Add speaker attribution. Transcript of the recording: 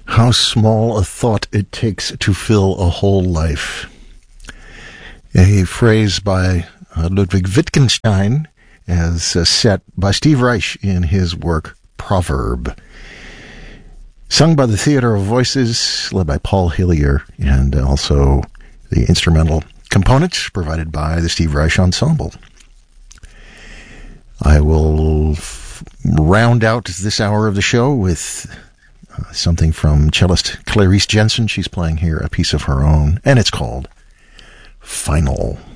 Speaker 1: How small a thought it takes to fill a whole life. A phrase by Ludwig Wittgenstein as set by Steve Reich in his work Proverb. Sung by the Theater of Voices, led by Paul Hillier, and also the instrumental components provided by the Steve Reich Ensemble. I will round out this hour of the show with something from cellist Clarice Jensen. She's playing here a piece of her own, and it's called Final.